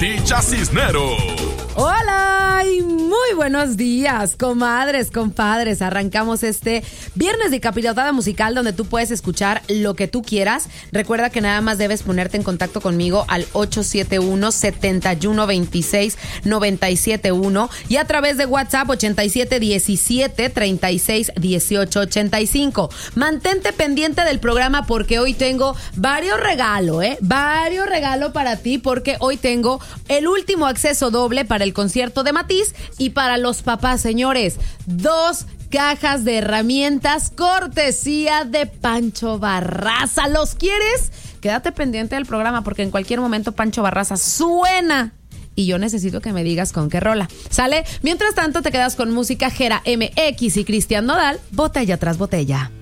Micha Cisneros. Hola y muy buenos días, comadres, compadres. Arrancamos este viernes de capirotada musical donde tú puedes escuchar lo que tú quieras. Recuerda que nada más debes ponerte en contacto conmigo al 871-7126-971 y a través de WhatsApp 8717-361885. Mantente pendiente del programa porque hoy tengo varios regalos, varios regalos para ti, porque hoy tengo el último acceso doble para el concierto de Matiz y para los papás, señores. 2 cajas de herramientas cortesía de Pancho Barraza. ¿Los quieres? Quédate pendiente del programa porque en cualquier momento Pancho Barraza suena y yo necesito que me digas con qué rola. ¿Sale? Mientras tanto te quedas con música Jera MX y Cristian Nodal, botella tras botella.